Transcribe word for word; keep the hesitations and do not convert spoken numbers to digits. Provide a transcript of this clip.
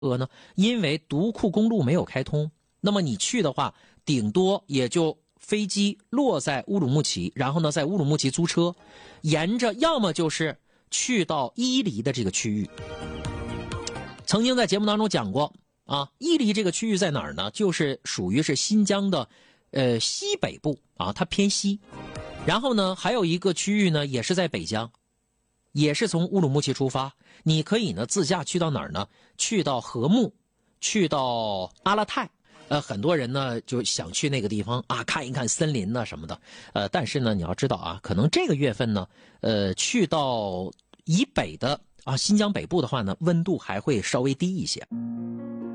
何呢？因为独库公路没有开通，那么你去的话，顶多也就飞机落在乌鲁木齐，然后呢，在乌鲁木齐租车，沿着要么就是去到伊犁的这个区域。曾经在节目当中讲过啊，伊犁这个区域在哪儿呢？就是属于是新疆的，呃西北部啊，它偏西。然后呢，还有一个区域呢，也是在北疆。也是从乌鲁木齐出发，你可以呢自驾去到哪儿呢？去到和木，去到阿勒泰。呃，很多人呢就想去那个地方啊，看一看森林呐、啊、什么的。呃，但是呢，你要知道啊，可能这个月份呢，呃，去到以北的啊新疆北部的话呢，温度还会稍微低一些。